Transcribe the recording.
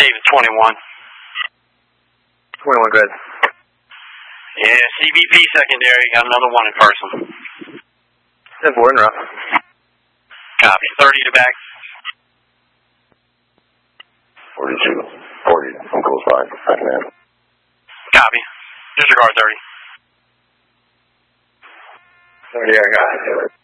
David 21. 21, good. Yeah, CBP secondary, got another one in person. That's board and rough. Copy. 30 to back. 42. 40. I'm close by. Second man. Copy. Disregard 30. 30, I got it.